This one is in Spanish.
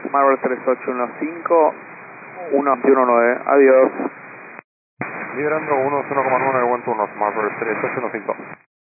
Smart 3815, 119, adiós. Liderando 10,9, buen turno, Smart 3815.